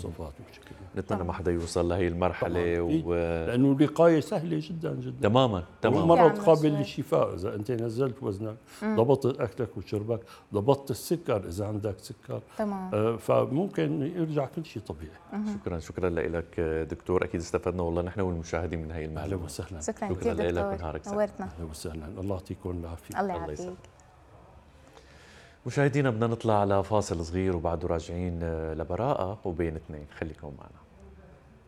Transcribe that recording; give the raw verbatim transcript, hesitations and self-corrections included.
المواصفات بشكل نتمنى ما حدا يوصل لهي المرحله و... لانه الوقايه سهله جدا جدا. تماما تماما. مرض قابل للشفاء اذا انت نزلت وزنك، ضبطت اكلك وشربك، ضبطت السكر اذا عندك سكر، تمام. آه فممكن يرجع كل شيء طبيعي. مم. شكرا شكرا لك دكتور، اكيد استفدنا والله نحن والمشاهدين من هي المعلومه. اهلا وسهلا. شكرا, شكرا كثير لك دكتور، ونهارك سعيد. نورتنا. اهلا وسهلا، الله يعطيكم العافيه. الله يعافيك. مشاهدينا بدنا نطلع على فاصل صغير وبعده راجعين لبراءة وبين اثنين، خليكم معنا.